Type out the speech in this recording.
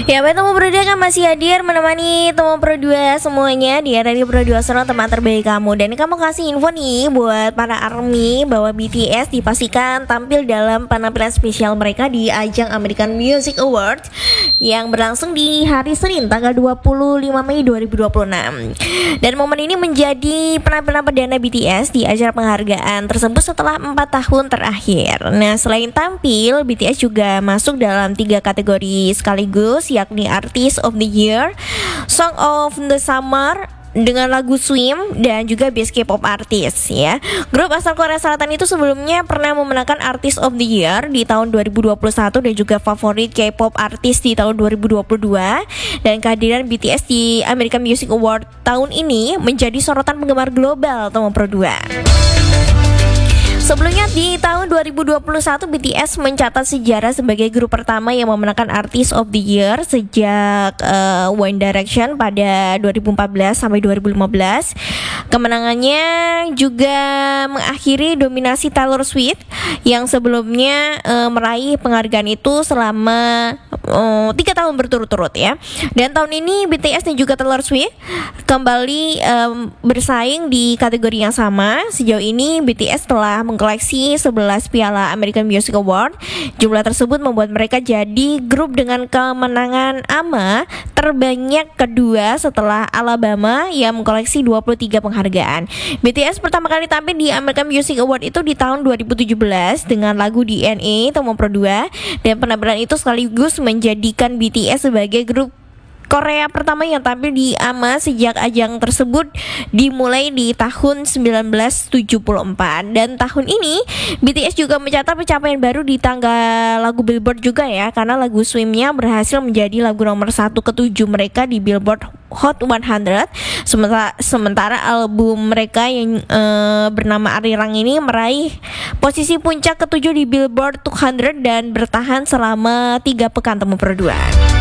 Ya, baik teman Pro 2 kan masih hadir menemani teman Pro 2 semuanya di Radio Pro 2 Solo, teman terbaik kamu. Dan kamu kasih info nih buat para ARMY bahwa BTS dipastikan tampil dalam penampilan spesial mereka di ajang American Music Awards yang berlangsung di hari Senin tanggal 25 Mei 2026. Dan momen ini menjadi penampilan perdana BTS di acara penghargaan tersebut setelah 4 tahun terakhir. Nah, selain tampil, BTS juga masuk dalam 3 kategori sekaligus, yakni Artist of the Year, Song of the Summer dengan lagu Swim, dan juga Best K-pop Artist ya. Grup asal Korea Selatan itu sebelumnya pernah memenangkan Artist of the Year di tahun 2021 dan juga Favorit K-pop Artist di tahun 2022. Dan kehadiran BTS di American Music Award tahun ini menjadi sorotan penggemar global teman Pro 2. Sebelumnya di tahun 2021 BTS mencatat sejarah sebagai grup pertama yang memenangkan Artist of the Year sejak One Direction pada 2014 sampai 2015. Kemenangannya juga mengakhiri dominasi Taylor Swift yang sebelumnya meraih penghargaan itu selama 3 tahun berturut-turut ya. Dan tahun ini BTS dan juga Taylor Swift kembali bersaing di kategori yang sama. Sejauh ini BTS telah mengkoleksi 11 piala American Music Award. Jumlah tersebut membuat mereka jadi grup dengan kemenangan AMA terbanyak kedua setelah Alabama yang mengkoleksi 23 penghargaan. BTS pertama kali tampil di American Music Award itu di tahun 2017 dengan lagu DNA teman Pro 2, dan penampilan itu sekaligus menjadikan BTS sebagai grup Korea pertama yang tampil di AMA sejak ajang tersebut dimulai di tahun 1974. Dan tahun ini BTS juga mencatat pencapaian baru di tangga lagu Billboard juga ya, karena lagu Swim-nya berhasil menjadi lagu nomor 1 ke-7 mereka di Billboard Hot 100. Sementara album mereka yang bernama Arirang ini meraih posisi puncak ke-7 di Billboard 200 dan bertahan selama 3 pekan teman Pro 2.